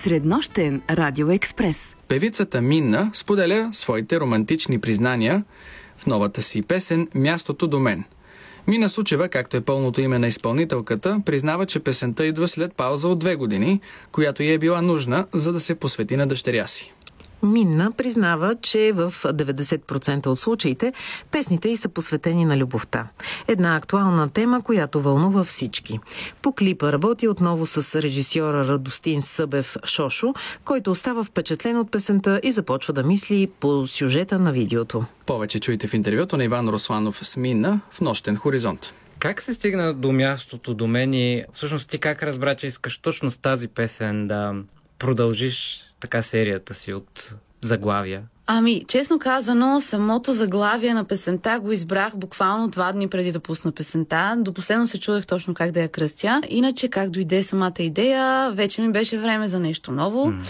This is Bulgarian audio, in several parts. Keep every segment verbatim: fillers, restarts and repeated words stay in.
Среднощен радиоекспрес. Певицата Минна споделя своите романтични признания в новата си песен «Мястото до мен». Мина Сучева, както е пълното име на изпълнителката, признава, че песента идва след пауза от две години, която й е била нужна, за да се посвети на дъщеря си. Минна признава, че в деветдесет процента от случаите песните й са посветени на любовта. Една актуална тема, която вълнува всички. По клипа работи отново с режисьора Радостин Събев Шошо, който остава впечатлен от песента и започва да мисли по сюжета на видеото. Повече чуйте в интервюто на Иван Русланов с Минна в Нощен хоризонт. Как се стигна до мястото до мен и всъщност ти как разбра, че искаш точно с тази песен да продължиш така серията си от заглавия? Ами, честно казано, самото заглавие на песента го избрах буквално два дни преди да пусна песента. До последно се чудех точно как да я кръстя. Иначе как дойде самата идея, вече ми беше време за нещо ново. Mm.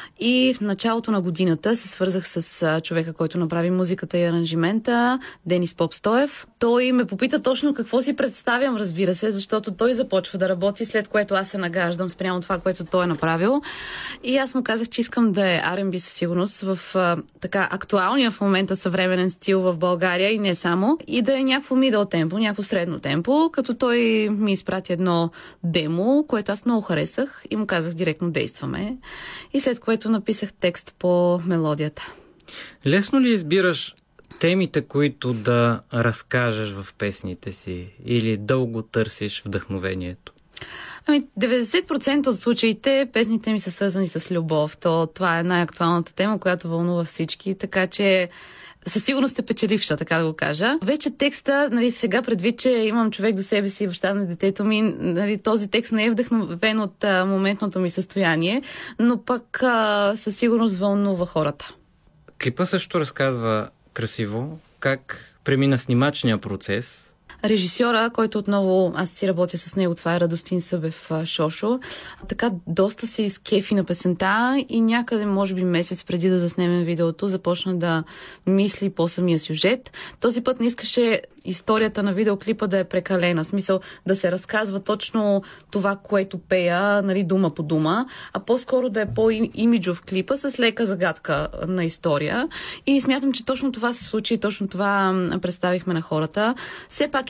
И в началото на годината се свързах с а, човека, който направи музиката и аранжимента, Денис Попстоев. Той ме попита точно какво си представям, разбира се, защото той започва да работи, след което аз се нагаждам спрямо това, което той е направил. И аз му казах, че искам да е Ар енд Би със сигурност в а, така актуалния в момента съвременен стил в България и не само. И да е някакво мидъл темпо, някакво средно темпо, като той ми изпрати едно демо, което аз много харесах и му казах директно действаме. И след което написах текст по мелодията. Лесно ли избираш темите, които да разкажеш в песните си, или дълго търсиш вдъхновението? Ами, деветдесет процента от случаите песните ми са свързани с любов. То, това е най-актуалната тема, която вълнува всички, така че със сигурност е печеливша, така да го кажа. Вече текста, нали, сега предвид, че имам човек до себе си, баща на детето ми, нали, този текст не е вдъхновен от а, моментното ми състояние, но пък а, със сигурност вълнува хората. Клипа също разказва красиво как премина снимачния процес. Режисьора, който отново, аз си работя с него, това е Радостин Събев Шошо, така доста се изкефи на песента и някъде, може би месец преди да заснемем видеото, започна да мисли по самия сюжет. Този път не искаше историята на видеоклипа да е прекалена, в смисъл да се разказва точно това, което пея, нали, дума по дума, а по-скоро да е по-имиджов клипа с лека загадка на история. И смятам, че точно това се случи и точно това представихме на хората. Все пак